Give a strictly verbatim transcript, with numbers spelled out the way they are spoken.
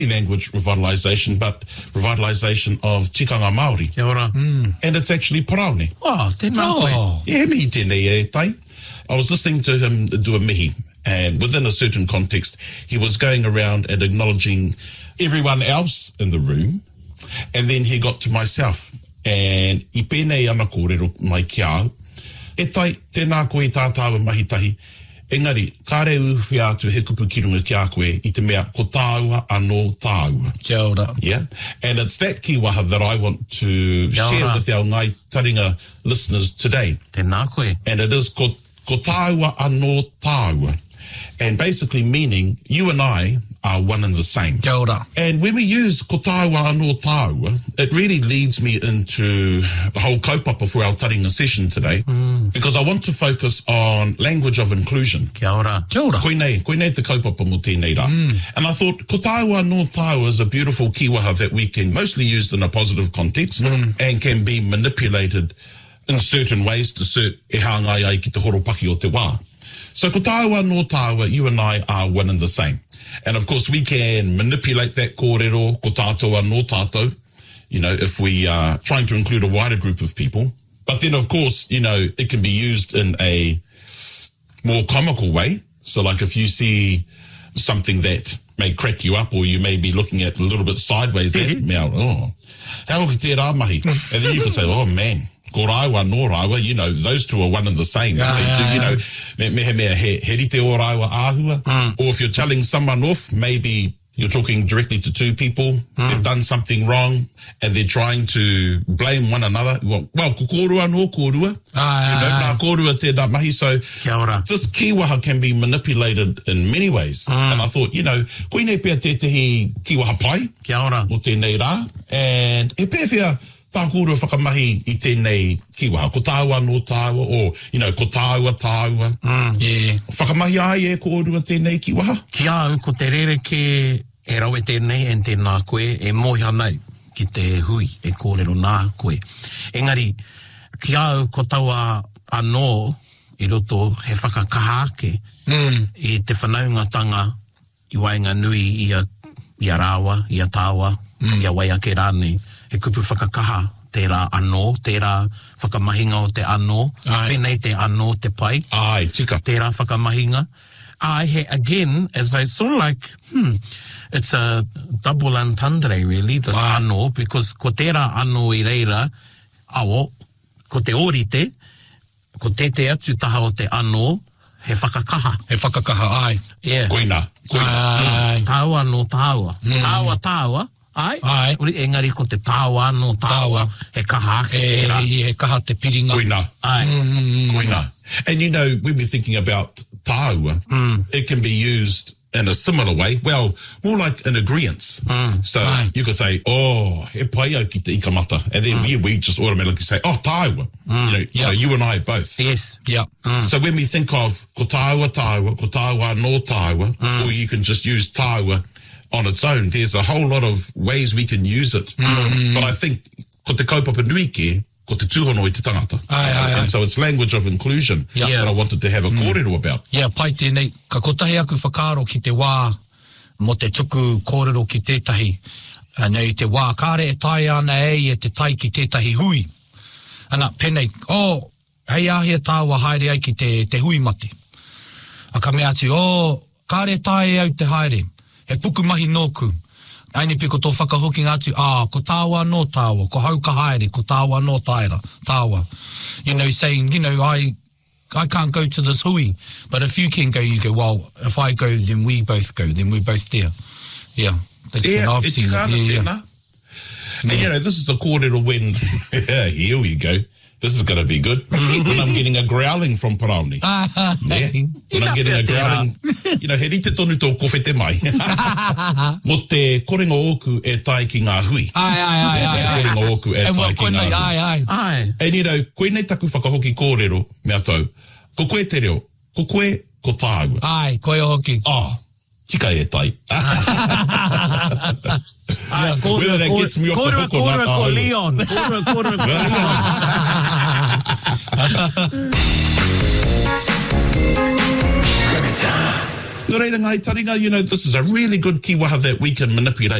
language revitalisation, but revitalisation of tikanga Māori. Kia ora. Mm. And it's actually Paraone. Oh, tēnā koe. Oh. Yeah, mihi tēnei e tai. I was listening to him do a mihi, and within a certain context, he was going around and acknowledging everyone else in the room, and then he got to myself, and I pēnei ana kōrero mai ki au, e tai, tēnā koe tātāua mahitahi, engari, kāre uwhi atu he kupu ki runga ki a koe i te mea ko tāua anō tāua. Kia ora. Yeah, and it's that kiwaha that I want to Kia share ora. With our Ngai Taringa listeners today. Tēnā koe. And it is ko, ko tāua anō tāua. And basically meaning you and I are one and the same. Kia ora. And when we use ko tāua anō tāua, it really leads me into the whole kaupapa for our taringa session today, mm. because I want to focus on language of inclusion. Kia ora. Kia ora. Koinei, koinei te kaupapa mo tēnei rā. Mm. And I thought ko tāua anō tāua is a beautiful kiwaha that we can mostly use in a positive context mm. and can be manipulated in certain ways to suit e hāngai ai ki te horopaki o te wā. So ko tāua anō tāua, you and I are one and the same. And of course we can manipulate that kōrero, ko tātou anō tātou, you know, if we are trying to include a wider group of people. But then of course, you know, it can be used in a more comical way. So like if you see something that may crack you up, or you may be looking at a little bit sideways at, mea, oh, how ki te rā mahi? And then you can say, oh man, ko rāua nō rāua, you know, those two are one and the same. Yeah, they, yeah, you yeah. know, me, me, me, he, he rite o rāua āhua. Mm. Or if you're telling someone off, maybe you're talking directly to two people, mm. they've done something wrong, and they're trying to blame one another. Well, well ko kōrua nō kōrua. Ah, you know, nā kōrua tēnā mahi. So Kia ora. This kiwaha can be manipulated in many ways. Mm. And I thought, you know, koinei pia tētahi kiwaha pai. Kia ora. O tēnei rā. And e pēr pia tā kōrua whakamahi i tēnei kiwaha. Ko tāua nō tāua, or, you know, ko tāua tāua. Mm, yeah. Whakamahi ai e kōrua tēnei kiwaha? Ki au, ko te rereke e rawe tēnei en tēnā koe, e mohi anau ki te hui e kōrero nā koe. Engari, ki au ko taua anō i roto he whakakaha ake mm. i te whanaungatanga i wainga nui i a, i a rāwa, i a tāua, mm. i a waiake rānei. He kupu whakakaha tērā anō, tērā whakamahinga o te anō, whenei te anō te pai. Ai, tika. Tērā whakamahinga. Ai, he, again, it's like, sort of like, hmm, it's a double entendre, really, this wow. anō, because ko tērā anō i reira, awo, ko te orite, ko te te atu taha o te anō, he whakakaha. He whakakaha, ai. Yeah. Koina. Koina. Tāua no tāua. Mm. Tāua tāua. Ai. Ai. Uri engari ko te tāua no tāua. He kaha ake e, tērā. He, he kaha te piringa. Koina. Ai. Mm. Koina. And you know, when we're thinking about tāua, mm. it can be used in a similar way. Well, more like an agreement. Mm. So Ai. You could say, oh, he pai au ki te ikamata. And then mm. we, we just automatically say, oh, tāua. Mm. You know, yep. you know, you and I both. Yes. Yeah. Mm. So when we think of ko tāua tāua, ko tāua no tāua, mm. or you can just use tāua on its own, there's a whole lot of ways we can use it. Mm. But I think ko te kaupapa nui ke, ko te tūhono i te tangata. Ai, ai, ai. And so it's language of inclusion yeah. that I wanted to have a mm. kōrero about. Yeah, pai tēnei, ka kotahi aku whakaaro ki te wā, mo te tuku kōrero ki tētahi. Uh, nei te wā, kāre e tai ana ei e te tai ki tētahi hui. Ana, penei, oh, hei ahia tāua haere ai ki te, te hui mate. A ka mea atu, oh, kāre tai au te haere, he puku mahi nōku. Aini piko tō whakahoki atu, ah, ko tāua no tāua, ko hau ka haere, ko tāua no tāera, tāua. You know, saying, you know, I I can't go to this hui, but if you can go, you go, well, if I go, then we both go, then we're both there. Yeah. That's yeah, I've it's seen kind it. of Yeah, yeah. And, you know, this is the kōrero when, here we go. This is going to be good. When I'm getting a growling from Paraone. Yeah. When I'm getting a growling, you know, he rite tonu tō kowhe te mai. Mo te korenga oku e tai ki ngā hui. Ai, ai, ai, ai. Te korenga oku e tai ki ngā hui. Ai, ai. Ai. And, you know, koenei taku whakahoki kōrero, mea tau, ko koe te reo, ko koe, ko tāua. Ai, koe hoki. Oh, tika e tai. Ai, Whether that gets me off the hook or not. Kōrua ko Leon. Kōrua, kōrua ko Leon. Nō reira, Ngāi Taringa, you know, this is a really good kiwaha that we can manipulate